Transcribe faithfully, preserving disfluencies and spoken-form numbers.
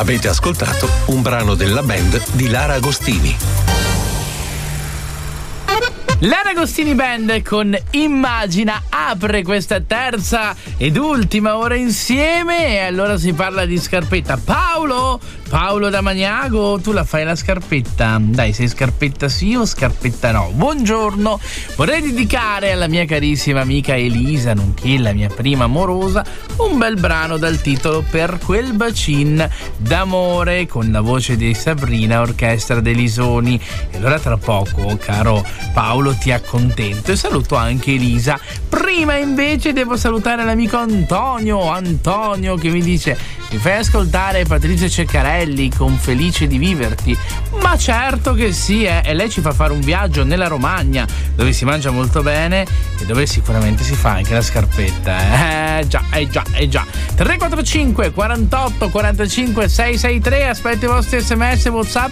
Avete ascoltato un brano della band di Lara Agostini. Lara Agostini Band con Immagina apre questa terza ed ultima ora insieme, e allora si parla di scarpetta. Paolo, Paolo da Magnago, tu la fai la scarpetta? Dai, sei scarpetta sì o scarpetta no? Buongiorno, vorrei dedicare alla mia carissima amica Elisa, nonché la mia prima amorosa, un bel brano dal titolo Per quel bacin d'amore, con la voce di Sabrina, orchestra Delisoni. E allora tra poco, caro Paolo, ti accontento e saluto anche Elisa. Prima invece devo salutare l'amico Antonio Antonio che mi dice: mi fai ascoltare Patrizia Ceccarelli con Felice di viverti? Ma certo che sì, eh. E lei ci fa fare un viaggio nella Romagna, dove si mangia molto bene e dove sicuramente si fa anche la scarpetta. Eh già, eh già, eh già. tre quattro cinque quarantotto quarantacinque sei sei tre, aspetto i vostri sms, WhatsApp